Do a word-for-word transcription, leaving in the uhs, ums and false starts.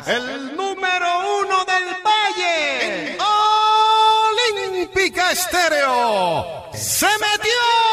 el número uno del Valle, Olímpica Estéreo, se metió